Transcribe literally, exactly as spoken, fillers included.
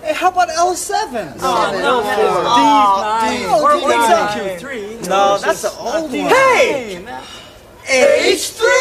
Hey, how about L seven? Oh, no, D nine. What's up? No, that's the old one. Hey! H three!